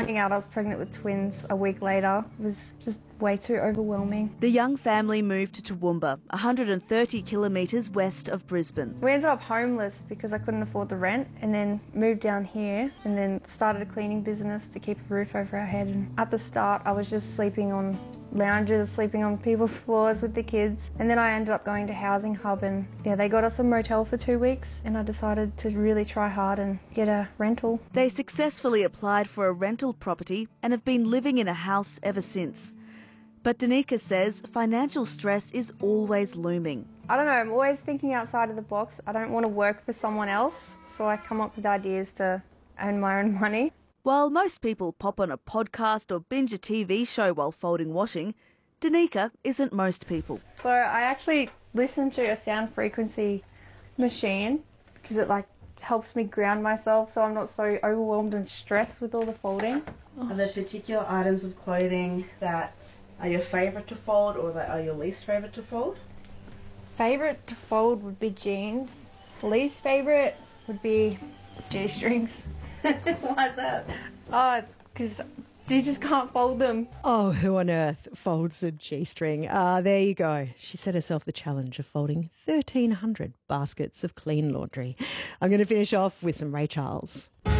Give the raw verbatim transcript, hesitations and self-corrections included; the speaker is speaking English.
Finding out I was pregnant with twins a week later was just way too overwhelming. The young family moved to Toowoomba, one hundred thirty kilometres west of Brisbane. We ended up homeless because I couldn't afford the rent, and then moved down here and then started a cleaning business to keep a roof over our head. And at the start I was just sleeping on lounges, sleeping on people's floors with the kids, and then I ended up going to Housing Hub, and yeah, they got us a motel for two weeks and I decided to really try hard and get a rental. They successfully applied for a rental property and have been living in a house ever since. But Danica says financial stress is always looming. I don't know, I'm always thinking outside of the box. I don't want to work for someone else, so I come up with ideas to earn my own money. While most people pop on a podcast or binge a T V show while folding washing, Danica isn't most people. So I actually listen to a sound frequency machine because it like helps me ground myself so I'm not so overwhelmed and stressed with all the folding. Are there particular items of clothing that are your favourite to fold or that are your least favourite to fold? Favourite to fold would be jeans. Least favourite would be G-strings. Why is that? Oh, because you just can't fold them. Oh, who on earth folds a G-string? Ah, there you go. She set herself the challenge of folding thirteen hundred baskets of clean laundry. I'm going to finish off with some Ray Charles.